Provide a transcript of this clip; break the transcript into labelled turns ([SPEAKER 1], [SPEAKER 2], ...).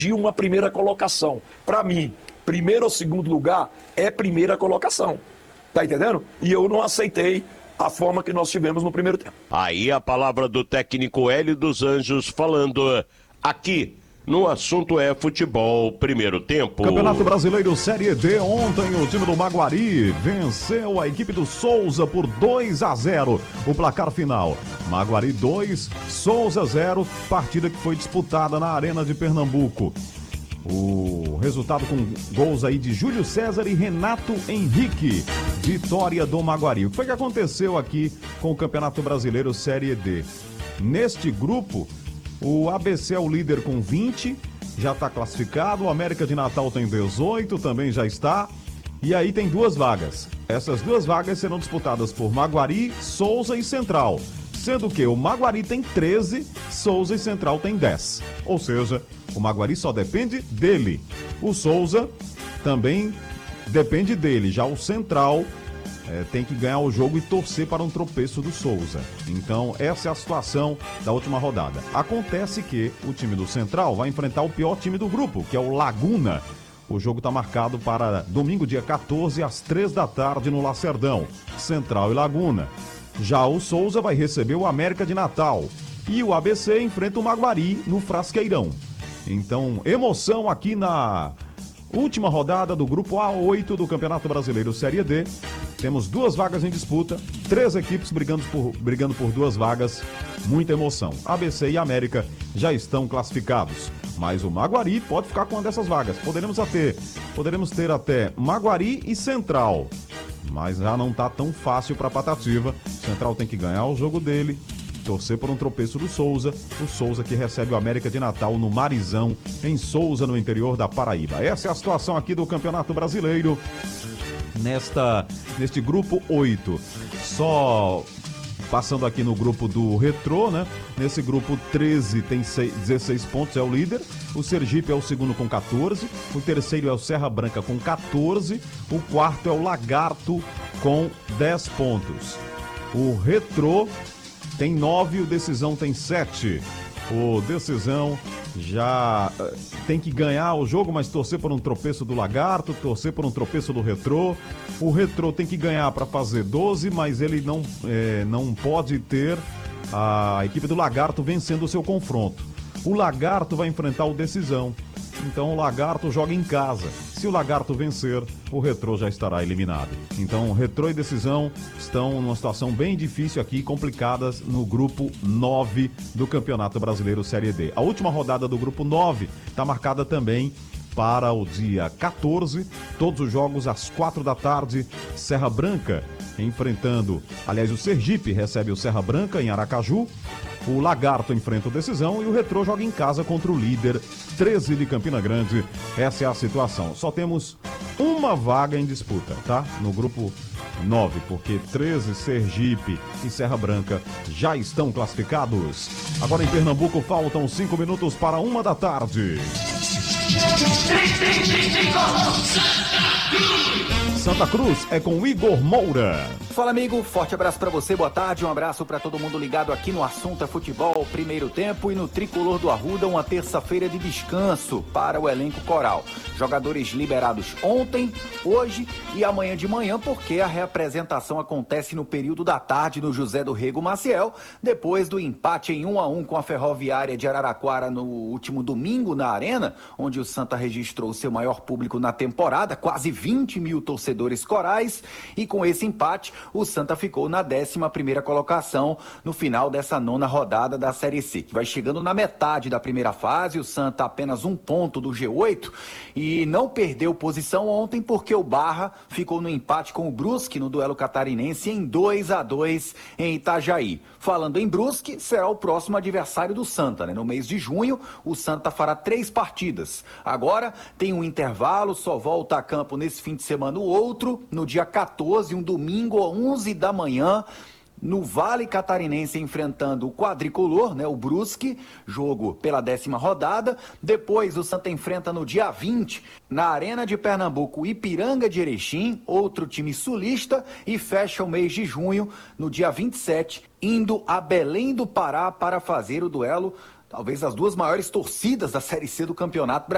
[SPEAKER 1] de uma primeira colocação. Para mim, primeiro ou segundo lugar é primeira colocação. Tá entendendo? E eu não aceitei a forma que nós tivemos no primeiro tempo.
[SPEAKER 2] Aí a palavra do técnico Hélio dos Anjos falando aqui no assunto é futebol primeiro tempo.
[SPEAKER 3] Campeonato Brasileiro Série D, ontem o time do Maguari venceu a equipe do Souza por 2-0. O placar final, Maguari 2, Souza 0, partida que foi disputada na Arena de Pernambuco. O resultado com gols aí de Júlio César e Renato Henrique. Vitória do Maguari. O que foi que aconteceu aqui com o Campeonato Brasileiro Série D? Neste grupo, o ABC é o líder com 20, já está classificado. O América de Natal tem 18, também já está. E aí tem duas vagas. Essas duas vagas serão disputadas por Maguari, Souza e Central. Sendo que o Maguari tem 13, Souza e Central tem 10. Ou seja, o Maguari só depende dele. O Souza também depende dele. Já o Central tem que ganhar o jogo e torcer para um tropeço do Souza. Então, essa é a situação da última rodada. Acontece que o time do Central vai enfrentar o pior time do grupo, que é o Laguna. O jogo está marcado para domingo, dia 14, às 3 da tarde, no Lacerdão. Central e Laguna. Já o Souza vai receber o América de Natal. E o ABC enfrenta o Maguari no Frasqueirão. Então, emoção aqui na última rodada do Grupo A8 do Campeonato Brasileiro Série D. Temos duas vagas em disputa, 3 equipes brigando por duas vagas. Muita emoção. ABC e América já estão classificados. Mas o Maguari pode ficar com uma dessas vagas. Poderemos ter até Maguari e Central. Mas já não está tão fácil para a Patativa. Central tem que ganhar o jogo dele, torcer por um tropeço do Souza. O Souza que recebe o América de Natal no Marizão, em Souza, no interior da Paraíba. Essa é a situação aqui do Campeonato Brasileiro neste grupo 8. Só passando aqui no grupo do Retrô, né? Nesse grupo 13 tem 16 pontos, é o líder. O Sergipe é o segundo com 14. O terceiro é o Serra Branca com 14. O quarto é o Lagarto com 10 pontos. O Retrô tem 9, o Decisão tem 7. O Decisão já tem que ganhar o jogo, mas torcer por um tropeço do Lagarto, torcer por um tropeço do Retrô. O Retrô tem que ganhar para fazer 12, mas ele não pode ter a equipe do Lagarto vencendo o seu confronto. O Lagarto vai enfrentar o Decisão. Então o Lagarto joga em casa. Se o Lagarto vencer, o Retrô já estará eliminado. Então Retrô e Decisão estão numa situação bem difícil aqui, complicadas no grupo 9 do Campeonato Brasileiro Série D. A última rodada do grupo 9 está marcada também para o dia 14, todos os jogos às 4 da tarde, Serra Branca enfrentando, aliás, o Sergipe recebe o Serra Branca em Aracaju, o Lagarto enfrenta o Decisão e o Retrô joga em casa contra o líder 13 de Campina Grande. Essa é a situação. Só temos uma vaga em disputa, tá? No grupo 9, porque 13, Sergipe e Serra Branca já estão classificados. Agora em Pernambuco faltam 5 minutos para 1 da tarde. Santa Cruz é com Igor Moura.
[SPEAKER 4] Fala, amigo, forte abraço pra você, boa tarde, um abraço pra todo mundo ligado aqui no Assunto é Futebol, primeiro tempo, e no Tricolor do Arruda, uma terça-feira de descanso para o elenco coral. Jogadores liberados ontem, hoje e amanhã de manhã, porque a reapresentação acontece no período da tarde no José do Rego Maciel, depois do empate em 1-1 com a Ferroviária de Araraquara no último domingo na Arena, onde o Santa registrou seu maior público na temporada, quase 20 mil torcedores corais, e com esse empate, o Santa ficou na 11ª colocação no final dessa 9ª rodada da Série C, que vai chegando na metade da primeira fase. O Santa apenas 1 ponto do G8 e não perdeu posição ontem porque o Barra ficou no empate com o Brusque no duelo catarinense em 2-2 em Itajaí. Falando em Brusque, será o próximo adversário do Santa, né? No mês de junho, o Santa fará 3 partidas. Agora tem um intervalo, só volta a campo nesse fim de semana o outro, no dia 14, um domingo, 11 da manhã, no Vale Catarinense, enfrentando o quadricolor, né, o Brusque, jogo pela 10ª rodada. Depois o Santa enfrenta no dia 20, na Arena de Pernambuco, Ipiranga de Erechim, outro time sulista, e fecha o mês de junho, no dia 27, indo a Belém do Pará para fazer o duelo, talvez as 2 maiores torcidas da Série C do Campeonato Brasileiro.